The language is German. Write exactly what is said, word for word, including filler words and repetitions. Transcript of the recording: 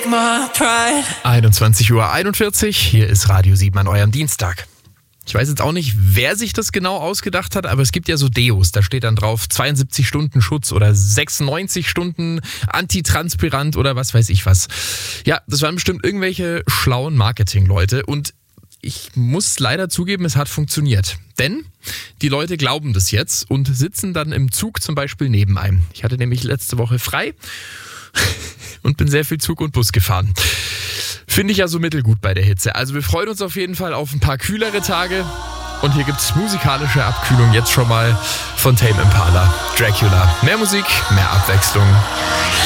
einundzwanzig Uhr einundvierzig, hier ist Radio sieben an eurem Dienstag. Ich weiß jetzt auch nicht, wer sich das genau ausgedacht hat, aber es gibt ja so Deos, da steht dann drauf zweiundsiebzig Stunden Schutz oder sechsundneunzig Stunden Antitranspirant oder was weiß ich was. Ja, das waren bestimmt irgendwelche schlauen Marketingleute und ich muss leider zugeben, es hat funktioniert. Denn die Leute glauben das jetzt und sitzen dann im Zug zum Beispiel neben einem. Ich hatte nämlich letzte Woche frei und bin sehr viel Zug und Bus gefahren. Finde ich ja so mittelgut bei der Hitze. Also wir freuen uns auf jeden Fall auf ein paar kühlere Tage. Und hier gibt es musikalische Abkühlung jetzt schon mal von Tame Impala, Dracula. Mehr Musik, mehr Abwechslung.